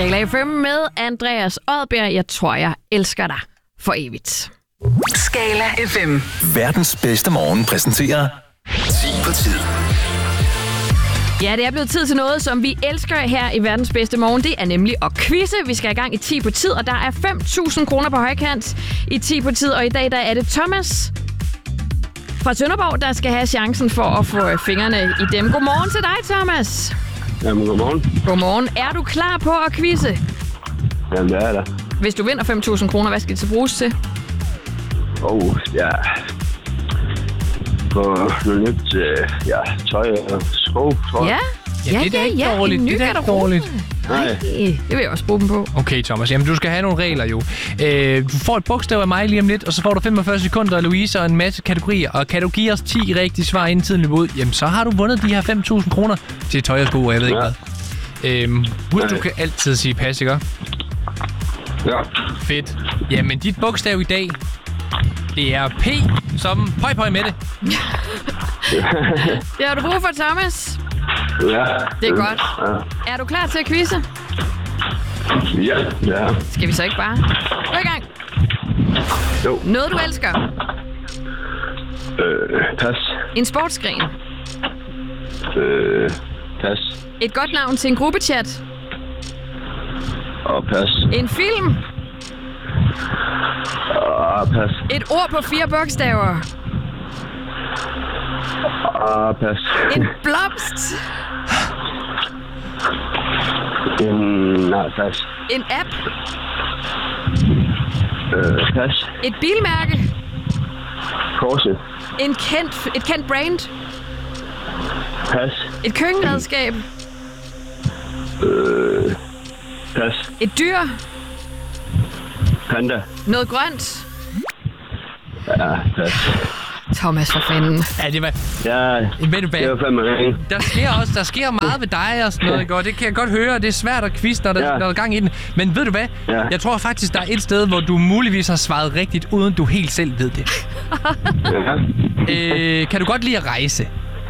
Skala FM med Andreas Odbjerg. Jeg tror, jeg elsker dig for evigt. Skala FM. Verdens bedste morgen præsenterer 10 på tid. Ja, det er blevet tid til noget, som vi elsker her i Verdens bedste morgen. Det er nemlig at quizze. Vi skal i gang i 10 på tid, og der er 5.000 kroner på højkant i 10 på tid. Og i dag der er det Thomas fra Sønderborg, der skal have chancen for at få fingrene i dem. Godmorgen til dig, Thomas. Jamen, godmorgen. Godmorgen. Er du klar på at quizze? Jamen, det er der. Hvis du vinder 5.000 kroner, hvad skal det så bruges til? Ja. På noget nyt, tøj og sko, tror jeg. Ja, det er ikke dårligt. Det er ikke dårligt. Nej, det vil jeg også bruge dem på. Okay, Thomas. Jamen, du skal have nogle regler jo. Du får et bogstav af mig lige om lidt, og så får du 45 sekunder af Louise og en masse kategorier. Og kan du give os 10 rigtige svar, inden tiden løber ud, jamen så har du vundet de her 5.000 kroner til tøj og sko, og jeg ved ikke hvad. Husk, du kan altid sige pas, ikke? Ja. Fedt. Jamen, dit bogstav i dag, det er P som pøj med det. Det har du brug for, Thomas. Ja. Det er godt. Ja. Er du klar til at quizze? Ja. Skal vi så ikke bare gå i gang? Jo. Noget, du elsker. Pas. En sportsgren. Pas. Et godt navn til en gruppechat. Og pas. En film. Og pas. Et ord på 4 bogstaver. Og pas. En blomst. Nej, pas. En app. Pas. Et bilmærke. Korset. Et kendt brand. Pas. Et køkkenredskab. Pas. Et dyr. Panda. Noget grønt. Ja, pas. Thomas, for fanden. Ja, det var... Ja, Ved du hvad? det var fandme ringe. Der sker meget ved dig og sådan noget, ikke? Og det kan jeg godt høre, det er svært at quizze, når der er gang i den. Men ved du hvad? Ja. Jeg tror faktisk, der er et sted, hvor du muligvis har svaret rigtigt, uden du helt selv ved det. Ja. Kan du godt lide at rejse?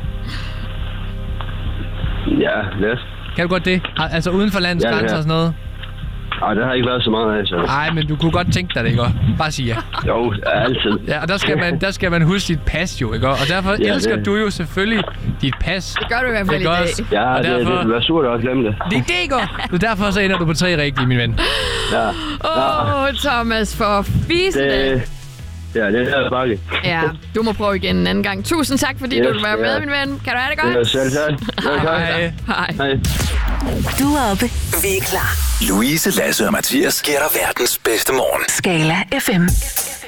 Ja, lidt. Kan du godt det? Altså uden for landets grænser og sådan noget? Ej, det har ikke været så meget af, så. Nej, men du kunne godt tænke dig det, ikke? Bare sige ja. Jo, altid. Ja, og der skal man huske sit pas jo, ikke? Og derfor elsker du jo selvfølgelig dit pas. Det gør du i hvert fald i dag. Ja, og det vil være surt at glemme det. Det ikke godt. Så derfor så ender du på 3 rigtige, min ven. Ja. Thomas, for fisene. Ja, det er bakke. Ja, du må prøve igen en anden gang. Tusind tak, fordi du vil være med, min ven. Kan du have det godt? Ja, selv tak. Hej. Du er oppe. Vi er klar. Louise, Lasse og Mathias giver dig verdens bedste morgen. Skala FM.